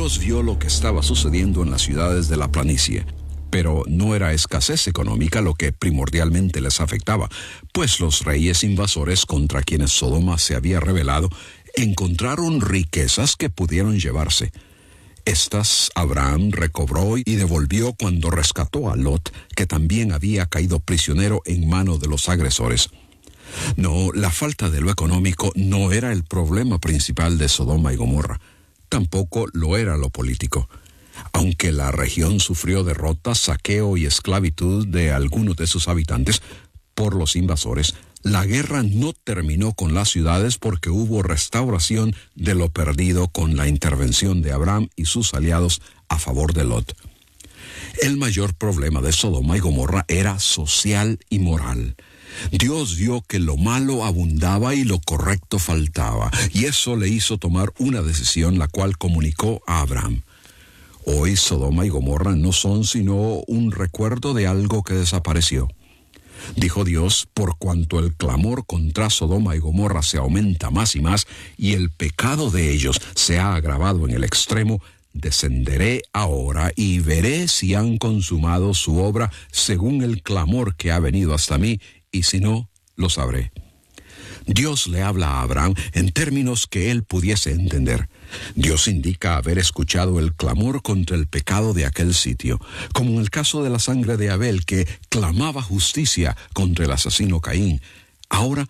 Dios vio lo que estaba sucediendo en las ciudades de la planicie. Pero no era escasez económica lo que primordialmente les afectaba, pues los reyes invasores contra quienes Sodoma se había rebelado encontraron riquezas que pudieron llevarse. Estas Abraham recobró y devolvió cuando rescató a Lot, que también había caído prisionero en manos de los agresores. No, la falta de lo económico no era el problema principal de Sodoma y Gomorra. Tampoco lo era lo político. Aunque la región sufrió derrotas, saqueo y esclavitud de algunos de sus habitantes por los invasores, la guerra no terminó con las ciudades porque hubo restauración de lo perdido con la intervención de Abraham y sus aliados a favor de Lot. El mayor problema de Sodoma y Gomorra era social y moral. Dios vio que lo malo abundaba y lo correcto faltaba, y eso le hizo tomar una decisión la cual comunicó a Abraham. Hoy Sodoma y Gomorra no son sino un recuerdo de algo que desapareció. Dijo Dios, por cuanto el clamor contra Sodoma y Gomorra se aumenta más y más, y el pecado de ellos se ha agravado en el extremo, descenderé ahora y veré si han consumado su obra según el clamor que ha venido hasta mí, y si no, lo sabré. Dios le habla a Abraham en términos que él pudiese entender. Dios indica haber escuchado el clamor contra el pecado de aquel sitio, como en el caso de la sangre de Abel, que clamaba justicia contra el asesino Caín. Ahora